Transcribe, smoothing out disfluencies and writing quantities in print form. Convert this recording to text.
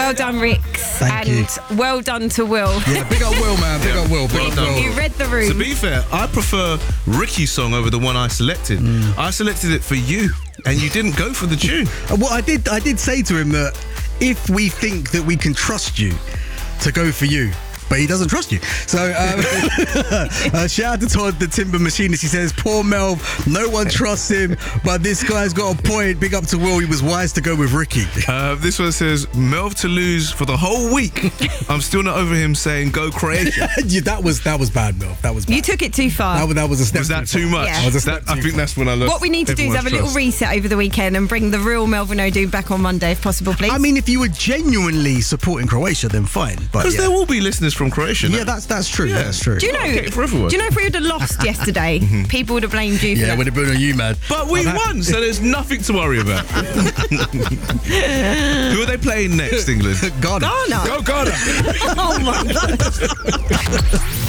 Well done, Rix. Thank you. Well done to Will. Yeah, big up Will, man. Big up Will. Big up Will. You read the room. To be fair, I prefer Ricky's song over the one I selected. I selected it for you, and you didn't go for the tune. Well, I did say to him that if we think that we can trust you to go for you, but he doesn't trust you. So, shout out to Todd, the timber machinist. He says, poor Melv, no one trusts him, but this guy's got a point. Big up to Will, he was wise to go with Ricky. This one says, Melv to lose for the whole week. I'm still not over him saying, go Croatia. that was bad, Melv. That was bad. You took it too far. That was a step. Was that too much? Yeah. I think that's when I lost. What we need to do is have a little reset over the weekend and bring the real Melvin Odu back on Monday, if possible, please. I mean, if you were genuinely supporting Croatia, then fine. Because there will be listeners from Croatia. Yeah, that's true. Yeah. That's true. Do you know if we would have lost yesterday, people would have blamed you for Yeah, that? it would have been on you, man. But we won, so there's nothing to worry about. Who are they playing next, England? Ghana. Ghana. Go Ghana. Oh my God.